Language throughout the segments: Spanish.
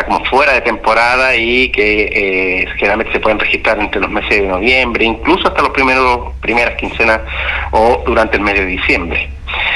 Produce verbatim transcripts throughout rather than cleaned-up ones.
como fuera de temporada y que eh, generalmente se pueden registrar entre los meses de noviembre, incluso hasta los primeros primeras quincenas o durante el mes de diciembre.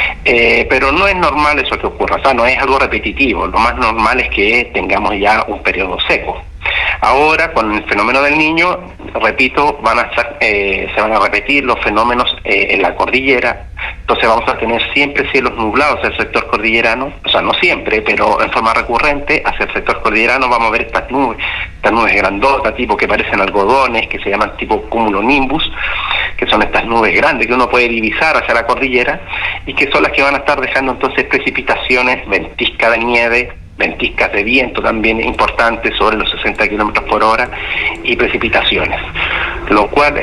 Eh, pero no es normal eso que ocurra, o sea, no es algo repetitivo. Lo más normal es que tengamos ya un periodo seco. Ahora, con el fenómeno del Niño, repito, van a estar, eh, se van a repetir los fenómenos eh, en la cordillera. Entonces vamos a tener siempre cielos nublados en el sector cordillerano, o sea, no siempre, pero en forma recurrente hacia el sector cordillerano vamos a ver estas nubes, estas nubes grandotas, tipo que parecen algodones, que se llaman tipo cumulonimbus, que son estas nubes grandes que uno puede divisar hacia la cordillera y que son las que van a estar dejando entonces precipitaciones, ventisca de nieve, ventiscas de viento también importantes sobre los sesenta kilómetros por hora y precipitaciones, lo cual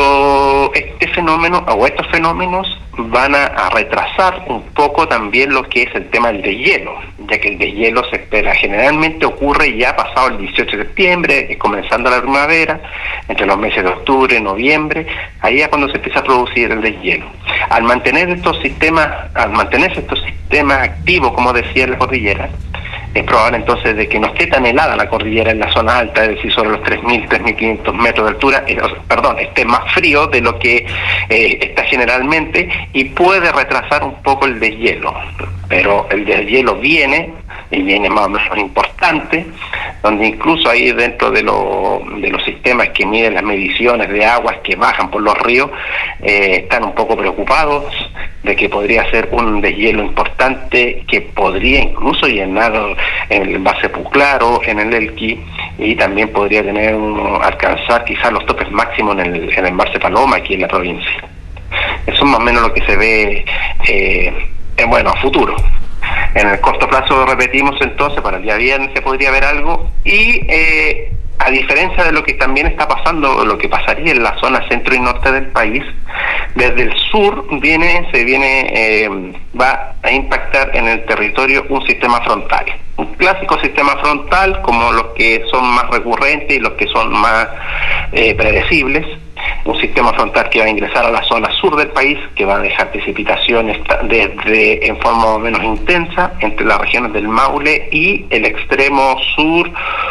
esto este fenómeno o estos fenómenos van a, a retrasar un poco también lo que es el tema del deshielo, ya que el deshielo se espera generalmente ocurre ya pasado el dieciocho de septiembre, comenzando la primavera, entre los meses de octubre, noviembre, ahí es cuando se empieza a producir el deshielo. Al mantener estos sistemas, al mantenerse estos sistemas activos, como decía la cordillera, es probable entonces de que no esté tan helada la cordillera en la zona alta, es decir, sobre los tres mil, tres mil quinientos metros de altura, eh, perdón, esté más frío de lo que eh, está generalmente y puede retrasar un poco el deshielo. Pero el deshielo viene, y viene más o menos importante, donde incluso ahí dentro de, lo, de los sistemas que miden las mediciones de aguas que bajan por los ríos, eh, están un poco preocupados de que podría ser un deshielo importante que podría incluso llenar en el embalse Puclaro, en el Elqui, y también podría tener un, alcanzar quizás los topes máximos en el, en el embalse Paloma aquí en la provincia. Eso es más o menos lo que se ve eh, en, bueno, a futuro. En el corto plazo, repetimos entonces, para el día viernes se podría ver algo, y eh, a diferencia de lo que también está pasando, lo que pasaría en la zona centro y norte del país, desde el sur viene, se viene, eh, va a impactar en el territorio un sistema frontal. Un clásico sistema frontal, como los que son más recurrentes y los que son más eh, predecibles. Un sistema frontal que va a ingresar a la zona sur del país, que va a dejar precipitaciones desde en forma más o menos intensa entre las regiones del Maule y el extremo sur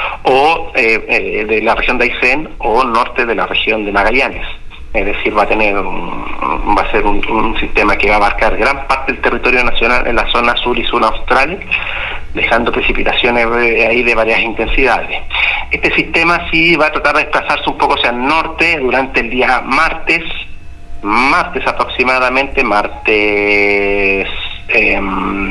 o eh, eh, de la región de Aysén o norte de la región de Magallanes. Es decir, va a tener un, va a ser un, un sistema que va a abarcar gran parte del territorio nacional en la zona sur y sur austral, dejando precipitaciones ahí de varias intensidades. Este sistema sí va a tratar de desplazarse un poco hacia el norte durante el día martes, martes aproximadamente, martes, eh,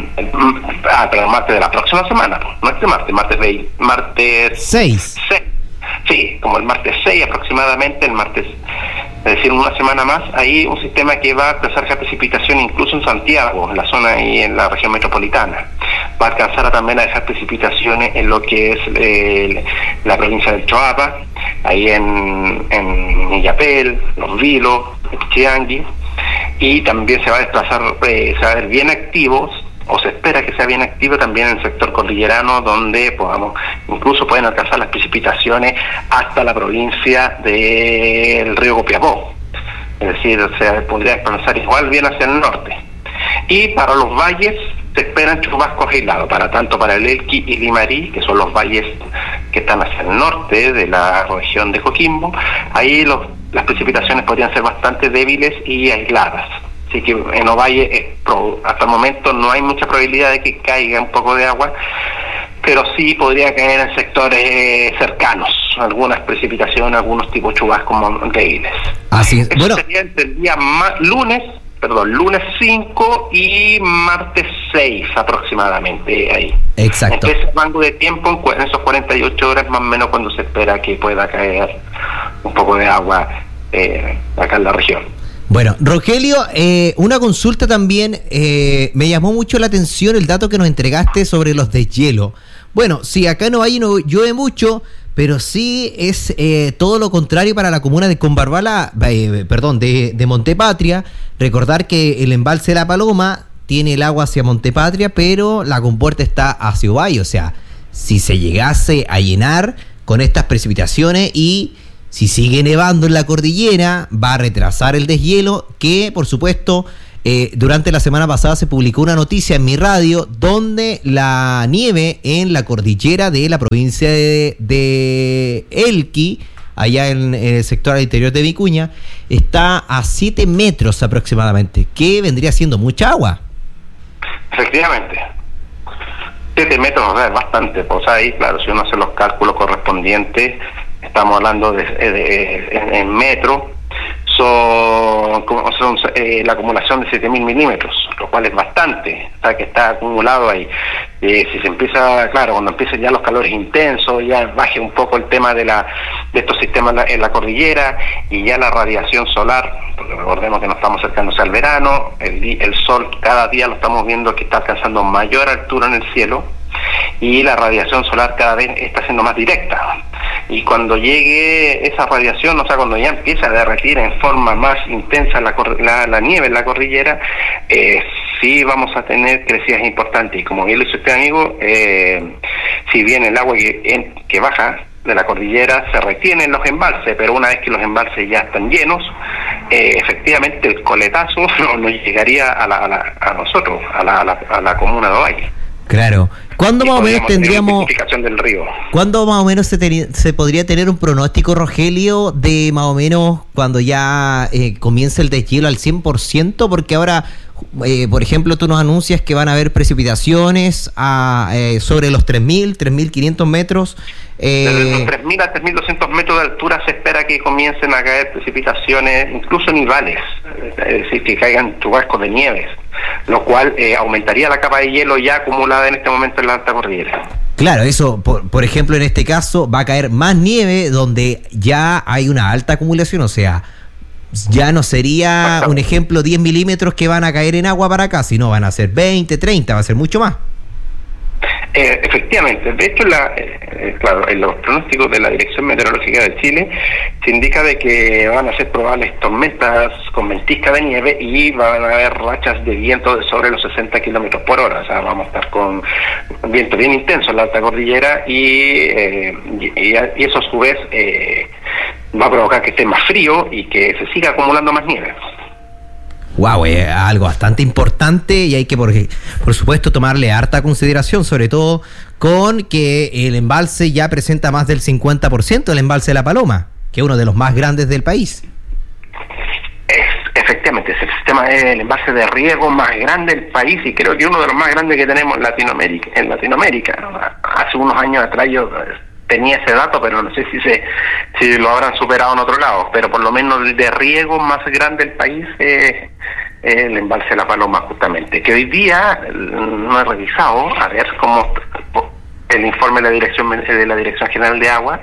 ah, pero martes de la próxima semana, no este martes, martes veinte, martes seis. seis. Sí, como el martes seis aproximadamente, el martes, es decir, una semana más, ahí un sistema que va a alcanzar esa precipitación incluso en Santiago, en la zona y en la región metropolitana. Va a alcanzar a también a dejar precipitaciones en lo que es eh, la provincia del Choapa, ahí en, en Illapel, Los Vilos, Chiangui, y también se va a desplazar, eh, se va a ver bien activos, o se espera que sea bien activo también en el sector cordillerano, donde podamos, incluso pueden alcanzar las precipitaciones hasta la provincia del río Copiapó. Es decir, se podría desplazar igual bien hacia el norte. Y para los valles se esperan chubascos aislados, para tanto para el Elqui y Limarí, que son los valles que están hacia el norte de la región de Coquimbo. Ahí los, las precipitaciones podrían ser bastante débiles y aisladas. Así que en Ovalle eh, hasta el momento no hay mucha probabilidad de que caiga un poco de agua, pero sí podría caer en sectores eh, cercanos, algunas precipitaciones, algunos tipos chubascos débiles. Así es. Eso Bueno, sería entre el día ma- lunes, perdón, lunes cinco y martes seis aproximadamente ahí. Exacto. En ese rango de tiempo, en, cu- en esos cuarenta y ocho horas más o menos, cuando se espera que pueda caer un poco de agua eh, acá en la región. Bueno, Rogelio, eh, una consulta también, eh, me llamó mucho la atención el dato que nos entregaste sobre los deshielo. Bueno, sí, acá en Ovalle no llueve mucho, pero sí es eh, todo lo contrario para la comuna de Combarbala, eh, perdón, de, de Montepatria. Recordar que el embalse de La Paloma tiene el agua hacia Montepatria, pero la compuerta está hacia Ovalle. O sea, si se llegase a llenar con estas precipitaciones y si sigue nevando en la cordillera, va a retrasar el deshielo, que por supuesto eh, durante la semana pasada se publicó una noticia en mi radio donde la nieve en la cordillera de la provincia de, de Elqui, allá en, en el sector al interior de Vicuña, está a siete metros aproximadamente, que vendría siendo mucha agua. Efectivamente. siete metros, o sea, es bastante. Pues ahí, claro, si uno hace los cálculos correspondientes, estamos hablando de, de, de en, en metros, son, son eh, la acumulación de siete mil milímetros, lo cual es bastante, o sea, que está acumulado ahí. Eh, si se empieza, claro, cuando empiezan ya los calores intensos, ya baje un poco el tema de la de estos sistemas en la, en la cordillera, y ya la radiación solar, porque recordemos que nos estamos acercándose al verano, el, el sol cada día lo estamos viendo que está alcanzando mayor altura en el cielo, y la radiación solar cada vez está siendo más directa. Y cuando llegue esa radiación, o sea, cuando ya empieza a derretir en forma más intensa la, la, la nieve en la cordillera, eh, sí vamos a tener crecidas importantes. Y como bien lo dice usted, amigo, eh, si bien el agua que, en, que baja de la cordillera se retiene en los embalses, pero una vez que los embalses ya están llenos, eh, efectivamente el coletazo no, no llegaría a, la, a, la, a nosotros, a la, a la, a la comuna de Ovalle. Claro. ¿Cuándo más o menos tendríamos, del río? ¿cuándo más o menos se, ten, se podría tener un pronóstico, Rogelio, de más o menos cuando ya eh, comience el deshielo al cien por ciento? Porque ahora, eh, por ejemplo, tú nos anuncias que van a haber precipitaciones a, eh, sobre los tres mil, tres mil quinientos metros. Eh, Desde los tres mil a tres mil doscientos metros de altura se espera que comiencen a caer precipitaciones, incluso nivales, es decir, que caigan chubascos de nieves, lo cual eh, aumentaría la capa de hielo ya acumulada en este momento en la alta cordillera. Claro, eso, por, por ejemplo, en este caso va a caer más nieve donde ya hay una alta acumulación, o sea, ya no sería un ejemplo diez milímetros que van a caer en agua para acá, sino van a ser veinte, treinta, va a ser mucho más. Eh, efectivamente, de hecho, la, eh, claro, en los pronósticos de la Dirección Meteorológica de Chile se indica de que van a ser probables tormentas con ventisca de nieve y van a haber rachas de viento de sobre los sesenta kilómetros por hora, o sea, vamos a estar con un viento bien intenso en la alta cordillera y, eh, y, y eso a su vez eh, va a provocar que esté más frío y que se siga acumulando más nieve. Wow, es algo bastante importante y hay que, por, por supuesto, tomarle harta consideración, sobre todo con que el embalse ya presenta más del cincuenta por ciento, el embalse de La Paloma, que es uno de los más grandes del país. Es, efectivamente, es el sistema del embalse de riego más grande del país y creo que uno de los más grandes que tenemos en Latinoamérica. En Latinoamérica. Hace unos años atrás yo tenía ese dato, pero no sé si se si lo habrán superado en otro lado, pero por lo menos el de riego más grande del país es eh, el embalse de La Paloma, justamente, que hoy día no he revisado, a ver cómo el informe de la Dirección de la Dirección General de Agua,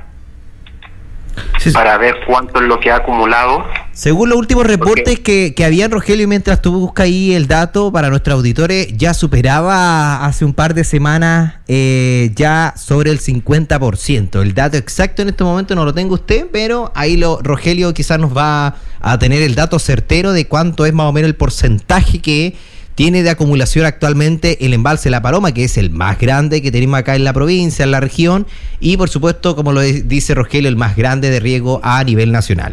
sí, para ver cuánto es lo que ha acumulado. Según los últimos reportes que, que habían, Rogelio, mientras tú buscas ahí el dato para nuestros auditores, ya superaba hace un par de semanas eh, ya sobre el cincuenta por ciento. El dato exacto en este momento no lo tengo usted, pero ahí lo Rogelio quizás nos va a tener el dato certero de cuánto es más o menos el porcentaje que tiene de acumulación actualmente el embalse La Paloma, que es el más grande que tenemos acá en la provincia, en la región, y por supuesto, como lo dice Rogelio, el más grande de riego a nivel nacional.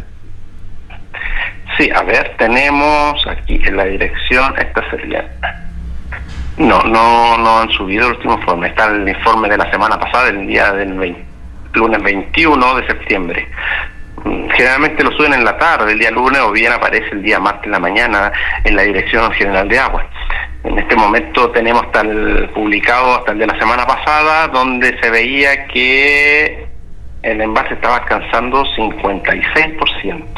Sí, a ver, tenemos aquí en la dirección, esta sería... No, no no han subido el último informe, está el informe de la semana pasada, el día del veinte, lunes veintiuno de septiembre. Generalmente lo suben en la tarde, el día lunes, o bien aparece el día martes en la mañana en la Dirección General de Agua. En este momento tenemos hasta el publicado hasta el de la semana pasada, donde se veía que el embalse estaba alcanzando cincuenta y seis por ciento.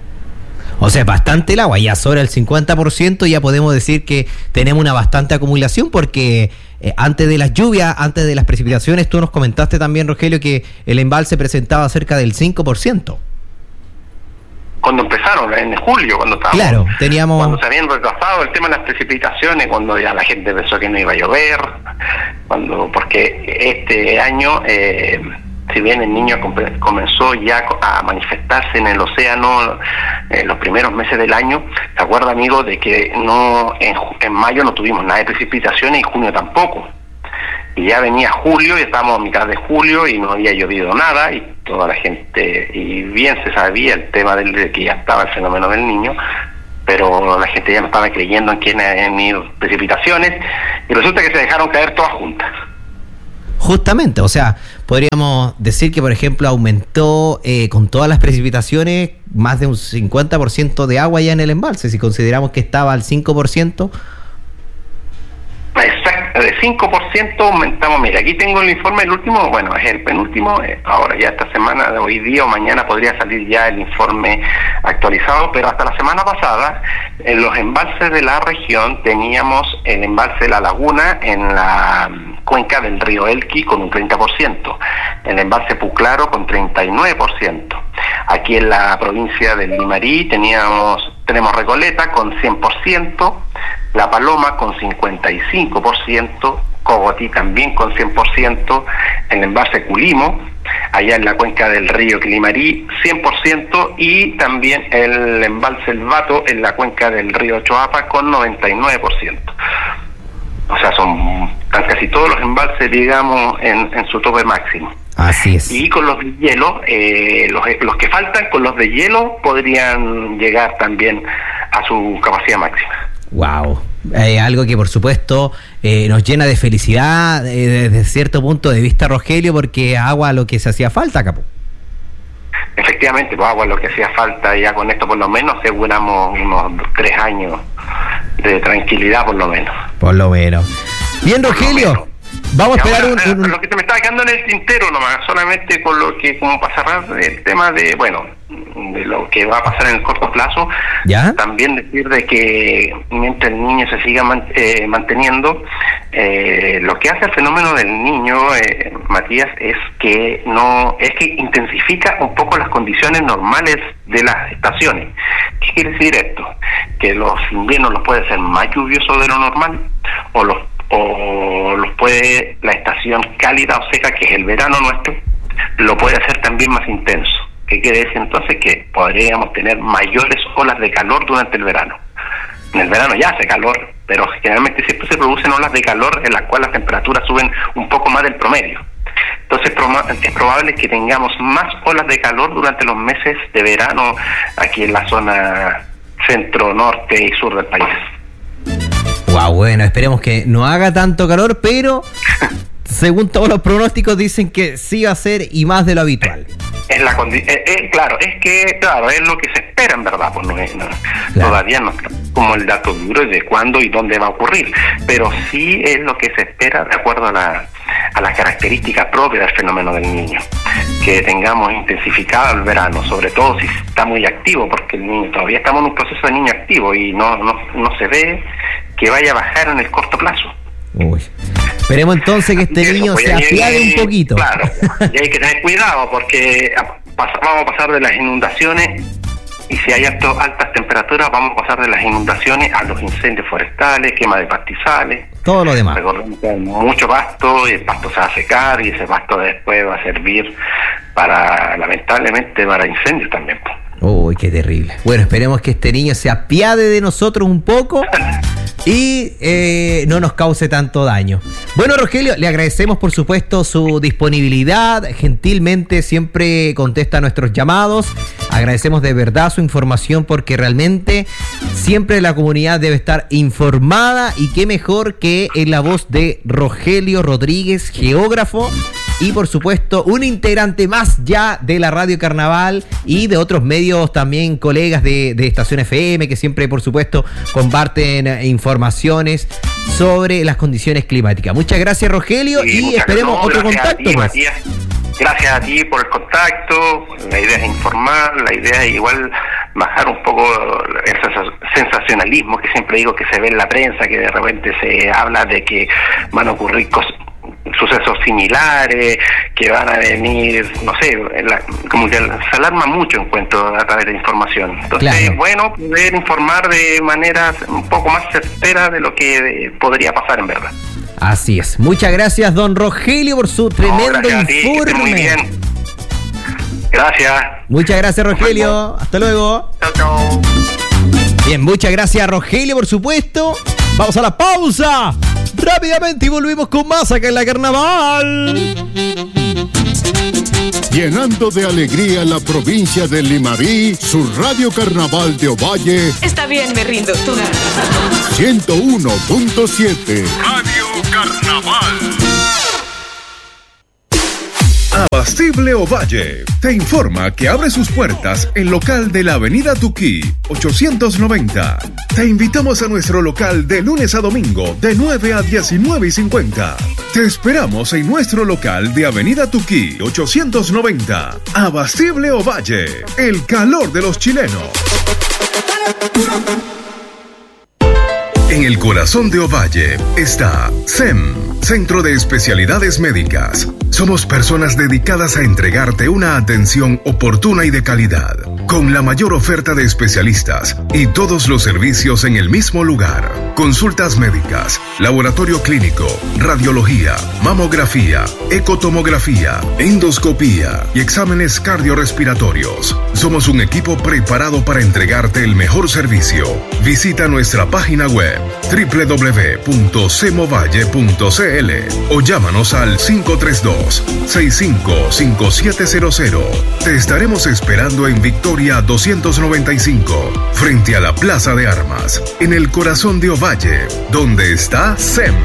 O sea, bastante el agua, ya sobre el cincuenta por ciento ya podemos decir que tenemos una bastante acumulación porque eh, antes de las lluvias, antes de las precipitaciones, tú nos comentaste también, Rogelio, que el embalse presentaba cerca del cinco por ciento. Cuando empezaron, en julio, cuando estábamos, claro, teníamos... cuando se habían retrasado el tema de las precipitaciones, cuando ya la gente pensó que no iba a llover, cuando porque este año... Eh, si bien el niño comenzó ya a manifestarse en el océano en los primeros meses del año, ¿se acuerda, amigo, de que no en, en mayo no tuvimos nada de precipitaciones y junio tampoco? Y ya venía julio y estábamos a mitad de julio y no había llovido nada y toda la gente, y bien se sabía el tema del, de que ya estaba el fenómeno del niño, pero la gente ya no estaba creyendo en que iban a ir precipitaciones, y resulta que se dejaron caer todas juntas. Justamente, o sea, podríamos decir que, por ejemplo, aumentó eh, con todas las precipitaciones más de un cincuenta por ciento de agua ya en el embalse, si consideramos que estaba al cinco por ciento. Exacto, de cinco por ciento aumentamos. Mira, aquí tengo el informe, el último, bueno, es el penúltimo, eh, ahora ya esta semana, de hoy día o mañana podría salir ya el informe actualizado, pero hasta la semana pasada, en los embalses de la región teníamos el embalse de La Laguna en la cuenca del río Elqui con un treinta por ciento, el embalse Puclaro con treinta y nueve por ciento. Aquí en la provincia del Limarí teníamos tenemos Recoleta con cien por ciento, La Paloma con cincuenta y cinco por ciento, Cogotí también con cien por ciento, el embalse Culimo, allá en la cuenca del río Limarí, cien por ciento, y también el embalse El Vato en la cuenca del río Choapa con noventa y nueve por ciento. O sea, son están casi todos los embalses, digamos, en, en su tope máximo. Así es. Y con los de hielo, eh, los, los que faltan con los de hielo podrían llegar también a su capacidad máxima. Wow, eh, algo que por supuesto eh, nos llena de felicidad eh, desde cierto punto de vista, Rogelio, porque agua lo que se hacía falta, capo. Efectivamente, pues agua lo que hacía falta, ya con esto por lo menos aseguramos unos tres años de tranquilidad por lo menos. Por lo menos. Bien, Rogelio, vamos a esperar ahora, un, un... Lo que se me está quedando en el tintero nomás, solamente con lo que, como para cerrar el tema de, bueno, de lo que va a pasar en el corto plazo, ¿ya? También decir de que mientras el niño se siga man, eh, manteniendo, eh, lo que hace el fenómeno del niño, eh, Matías, es que no es que intensifica un poco las condiciones normales de las estaciones. ¿Qué quiere decir esto? Que los inviernos los puede ser más lluviosos de lo normal, o los o los puede, la estación cálida o seca, que es el verano nuestro, lo puede hacer también más intenso. ¿Qué quiere decir entonces? Que podríamos tener mayores olas de calor durante el verano. En el verano ya hace calor, pero generalmente siempre se producen olas de calor en las cuales las temperaturas suben un poco más del promedio. Entonces es probable que tengamos más olas de calor durante los meses de verano aquí en la zona centro, norte y sur del país. Wow, bueno, esperemos que no haga tanto calor, pero según todos los pronósticos dicen que sí va a ser, y más de lo habitual. Es la condi- eh, eh, claro, es que claro, es lo que se espera en verdad, pues no es, no, claro. Todavía no está como el dato duro de cuándo y dónde va a ocurrir, pero sí es lo que se espera de acuerdo a la a las características propias del fenómeno del niño, que tengamos intensificado el verano, sobre todo si está muy activo, porque el niño todavía estamos en un proceso de niño activo y no no no se ve que vaya a bajar en el corto plazo. Uy. Esperemos entonces que este Eso, niño pues, se apiade un poquito. Claro, y hay que tener cuidado porque vamos a pasar de las inundaciones, y si hay alto, altas temperaturas vamos a pasar de las inundaciones a los incendios forestales, quema de pastizales, todo lo demás. Recordemos que hay mucho pasto y el pasto se va a secar y ese pasto después va a servir para, lamentablemente, para incendios también. Uy, qué terrible. Bueno, esperemos que este niño se apiade de nosotros un poco y eh, no nos cause tanto daño. Bueno, Rogelio, le agradecemos por supuesto su disponibilidad, gentilmente siempre contesta nuestros llamados. Agradecemos de verdad su información, porque realmente siempre la comunidad debe estar informada, y qué mejor que en la voz de Rogelio Rodríguez, geógrafo, y por supuesto un integrante más ya de la Radio Carnaval y de otros medios también, colegas de, de Estación F M, que siempre por supuesto comparten informaciones sobre las condiciones climáticas. Muchas gracias, Rogelio, sí, y esperemos no, otro contacto. A ti, Matías. Gracias a ti por el contacto. La idea es informar, la idea es igual bajar un poco ese sensacionalismo que siempre digo que se ve en la prensa, que de repente se habla de que van a ocurrir cosas, sucesos similares, que van a venir, no sé, la, como que se alarma mucho, encuentro, a través de información. Entonces, claro, bueno, poder informar de maneras un poco más certeras de lo que podría pasar en verdad. Así es. Muchas gracias, don Rogelio, por su tremendo no, informe. Muy bien. Gracias. Muchas gracias, Rogelio. Hasta luego. Chao, chao. Bien, muchas gracias, Rogelio, por supuesto. Vamos a la pausa rápidamente y volvemos con más acá en la Carnaval. Llenando de alegría la provincia de Limarí, su Radio Carnaval de Ovalle. Está bien, me rindo, tú ganas. ciento uno punto siete. Radio Carnaval. Abastible Ovalle te informa que abre sus puertas en local de la Avenida Tuquí, ochocientos noventa. Te invitamos a nuestro local de lunes a domingo de nueve a diecinueve y cincuenta. Te esperamos en nuestro local de Avenida Tuquí, ochocientos noventa. Abastible Ovalle, el calor de los chilenos. En el corazón de Ovalle está C E M, Centro de Especialidades Médicas. Somos personas dedicadas a entregarte una atención oportuna y de calidad, con la mayor oferta de especialistas y todos los servicios en el mismo lugar. Consultas médicas, laboratorio clínico, radiología, mamografía, ecotomografía, endoscopía y exámenes cardiorrespiratorios. Somos un equipo preparado para entregarte el mejor servicio. Visita nuestra página web doble u doble u doble u punto semovalle punto c l o llámanos al cinco tres dos, seis cinco cinco siete cero cero. Te estaremos esperando en Victoria doscientos noventa y cinco, frente a la Plaza de Armas, en el corazón de Ovalle, donde está C E M.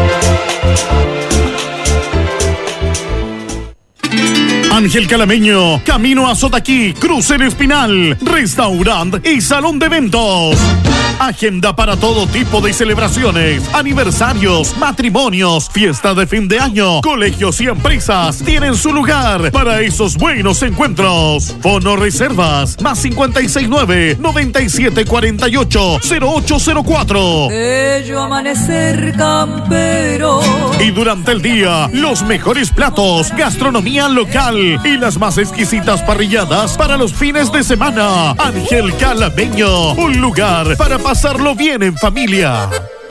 Ángel Calameño, camino a Sotaquí, cruce El Espinal, restaurante y salón de eventos. Agenda para todo tipo de celebraciones, aniversarios, matrimonios, fiesta de fin de año, colegios y empresas tienen su lugar para esos buenos encuentros. Fono reservas más cincuenta y seis nueve, noventa y siete cuarenta y ocho, cero ocho cero cuatro. Bello amanecer campero. Y durante el día, los mejores platos, gastronomía local y las más exquisitas parrilladas para los fines de semana. Ángel Calameño, un lugar para pasarlo bien en familia.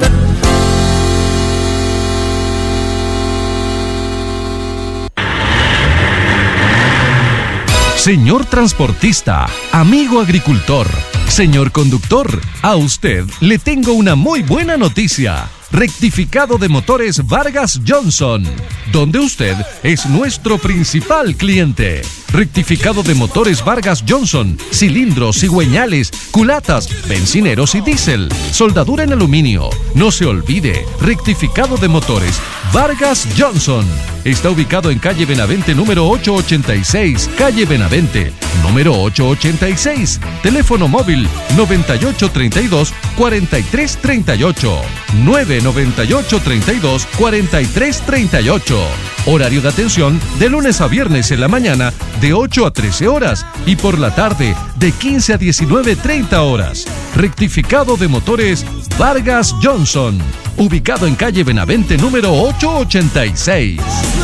Señor transportista, amigo agricultor, señor conductor, a usted le tengo una muy buena noticia. Rectificado de motores Vargas Johnson, donde usted es nuestro principal cliente. Rectificado de motores Vargas Johnson, cilindros, cigüeñales, culatas, bencineros y diésel, soldadura en aluminio. No se olvide, rectificado de motores Vargas Johnson. Está ubicado en calle Benavente número ochocientos ochenta y seis, calle Benavente número ochocientos ochenta y seis. Teléfono móvil noventa y ocho treinta y dos, cuarenta y tres treinta y ocho, nueve noventa y ocho treinta y dos, cuarenta y tres treinta y ocho. Horario de atención de lunes a viernes en la mañana de ocho a trece horas y por la tarde de quince a diecinueve treinta horas. Rectificado de motores Vargas Johnson, ubicado en calle Benavente número ochocientos ochenta y seis.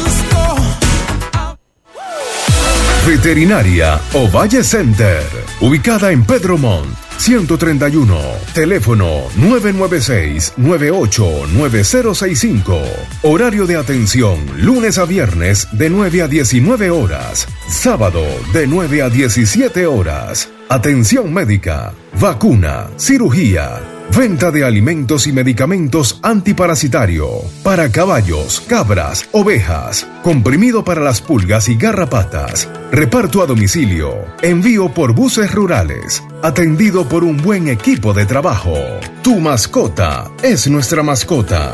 Veterinaria Ovalle Center, ubicada en Pedro Montt, ciento treinta y uno, teléfono nueve nueve seis, nueve ocho nueve cero seis cinco. Horario de atención lunes a viernes de nueve a diecinueve horas, sábado de nueve a diecisiete horas. Atención médica, vacuna, cirugía, venta de alimentos y medicamentos antiparasitario para caballos, cabras, ovejas, comprimido para las pulgas y garrapatas, reparto a domicilio, envío por buses rurales, atendido por un buen equipo de trabajo. Tu mascota es nuestra mascota.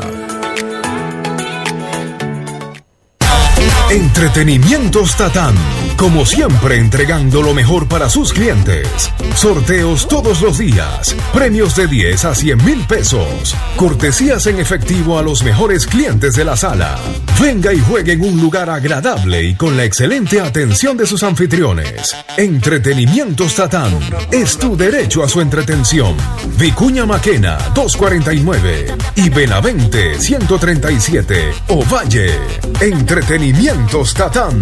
Entretenimientos Tatán, como siempre entregando lo mejor para sus clientes. Sorteos todos los días, premios de diez a cien mil pesos, cortesías en efectivo a los mejores clientes de la sala. Venga y juegue en un lugar agradable y con la excelente atención de sus anfitriones. Entretenimientos Tatán, es tu derecho a su entretención. Vicuña Maquena doscientos cuarenta y nueve y Benavente ciento treinta y siete, Ovalle. Entretenimientos Tatán.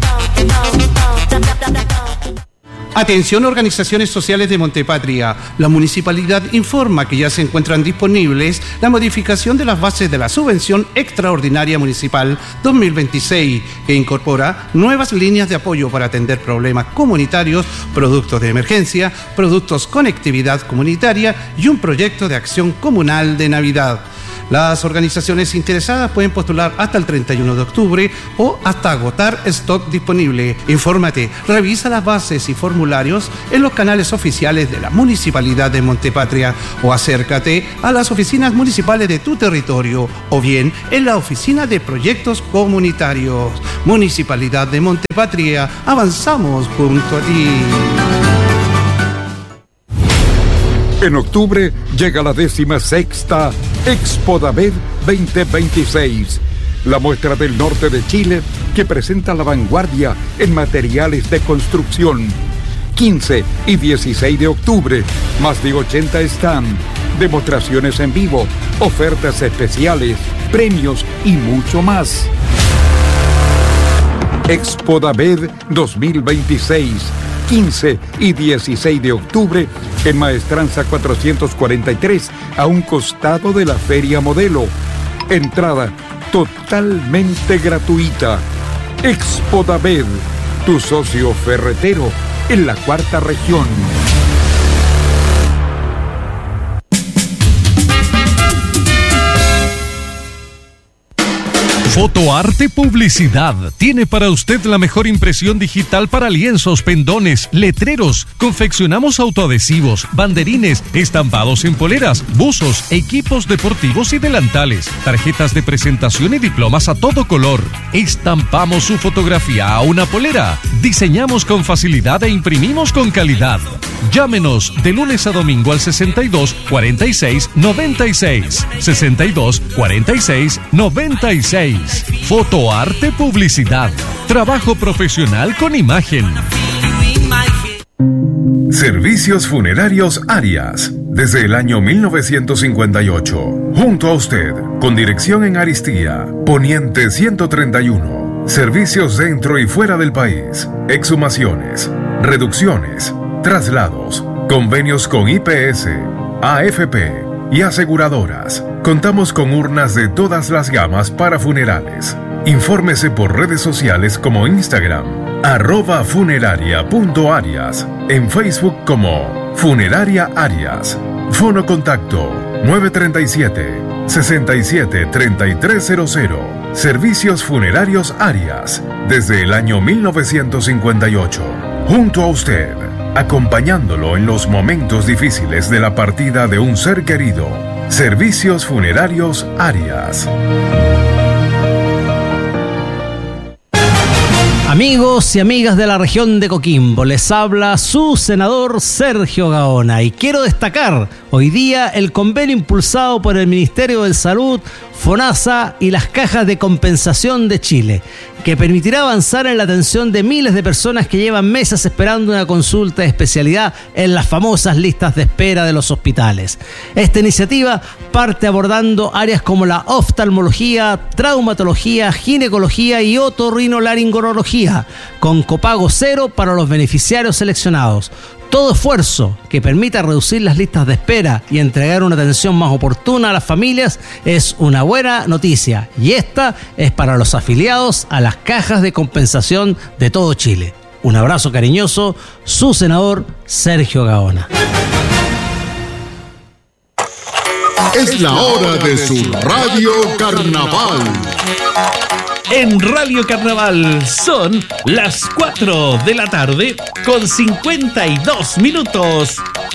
Atención organizaciones sociales de Montepatria. La municipalidad informa que ya se encuentran disponibles la modificación de las bases de la subvención extraordinaria municipal dos mil veintiséis, que incorpora nuevas líneas de apoyo para atender problemas comunitarios, productos de emergencia, productos conectividad comunitaria y un proyecto de acción comunal de Navidad. Las organizaciones interesadas pueden postular hasta el treinta y uno de octubre o hasta agotar stock disponible. Infórmate, revisa las bases y formularios en los canales oficiales de la Municipalidad de Montepatria o acércate a las oficinas municipales de tu territorio o bien en la oficina de proyectos comunitarios. Municipalidad de Montepatria, avanzamos junto a ti. En octubre llega la décima sexta Expo Damed veinte veintiséis, la muestra del norte de Chile que presenta la vanguardia en materiales de construcción. quince y dieciséis de octubre, más de ochenta stands, demostraciones en vivo, ofertas especiales, premios y mucho más. Expo Damed dos mil veintiséis, quince y dieciséis de octubre, en Maestranza cuatrocientos cuarenta y tres, a un costado de la Feria Modelo. Entrada totalmente gratuita. Expo Damed, tu socio ferretero en la cuarta región. Fotoarte Publicidad tiene para usted la mejor impresión digital para lienzos, pendones, letreros. Confeccionamos autoadhesivos, banderines, estampados en poleras, buzos, equipos deportivos y delantales, tarjetas de presentación y diplomas a todo color. Estampamos su fotografía a una polera. Diseñamos con facilidad e imprimimos con calidad. Llámenos de lunes a domingo al sesenta y dos, cuarenta y seis, noventa y seis. sesenta y dos, cuarenta y seis, noventa y seis. Fotoarte Publicidad. Trabajo profesional con imagen. Servicios Funerarios Arias. Desde el año mil novecientos cincuenta y ocho. Junto a usted. Con dirección en Aristía, Poniente ciento treinta y uno. Servicios dentro y fuera del país. Exhumaciones. Reducciones. Traslados. Convenios con I P S, A F P y aseguradoras. Contamos con urnas de todas las gamas para funerales. Infórmese por redes sociales como Instagram, arroba funeraria.arias, en Facebook como Funeraria Arias. Fono contacto nueve treinta y siete, sesenta y siete, treinta y tres cero cero. Servicios Funerarios Arias, desde el año mil novecientos cincuenta y ocho. Junto a usted, acompañándolo en los momentos difíciles de la partida de un ser querido. Servicios Funerarios Arias. Amigos y amigas de la región de Coquimbo, les habla su senador Sergio Gaona y quiero destacar hoy día el convenio impulsado por el Ministerio de Salud, FONASA y las cajas de compensación de Chile, que permitirá avanzar en la atención de miles de personas que llevan meses esperando una consulta de especialidad en las famosas listas de espera de los hospitales. Esta iniciativa parte abordando áreas como la oftalmología, traumatología, ginecología y otorrinolaringología, con copago cero para los beneficiarios seleccionados. Todo esfuerzo que permita reducir las listas de espera y entregar una atención más oportuna a las familias es una buena noticia, y esta es para los afiliados a las cajas de compensación de todo Chile. Un abrazo cariñoso, su senador Sergio Gaona. Es la hora de su Radio Carnaval. En Radio Carnaval son las cuatro de la tarde con cincuenta y dos minutos.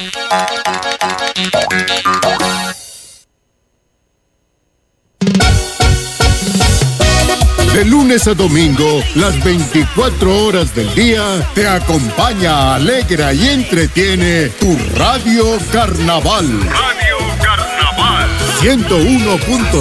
De lunes a domingo, las veinticuatro horas del día, te acompaña, alegra y entretiene tu Radio Carnaval. Radio Carnaval. ciento uno punto